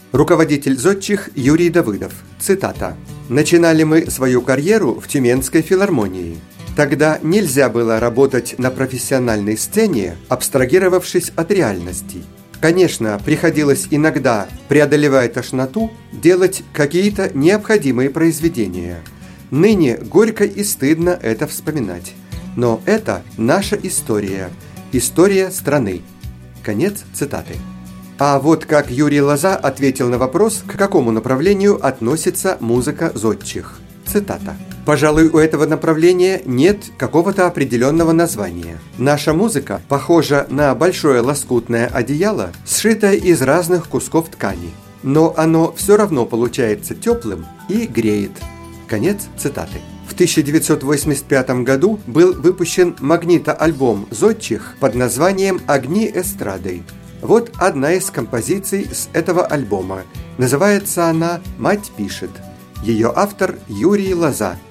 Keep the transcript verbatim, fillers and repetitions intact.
Руководитель зодчих Юрий Давыдов. Цитата. «Начинали мы свою карьеру в Тюменской филармонии. Тогда нельзя было работать на профессиональной сцене, абстрагировавшись от реальностей. Конечно, приходилось иногда, преодолевая тошноту, делать какие-то необходимые произведения. Ныне горько и стыдно это вспоминать. Но это наша история, история страны». Конец цитаты. А вот как Юрий Лоза ответил на вопрос, к какому направлению относится музыка зодчих. Цитата. «Пожалуй, у этого направления нет какого-то определенного названия. Наша музыка похожа на большое лоскутное одеяло, сшитое из разных кусков ткани. Но оно все равно получается теплым и греет». Конец цитаты. В тысяча девятьсот восемьдесят пятом году был выпущен магнитоальбом зодчих под названием «Огни эстрады». Вот одна из композиций с этого альбома. Называется она «Мать пишет». Ее автор Юрий Лоза.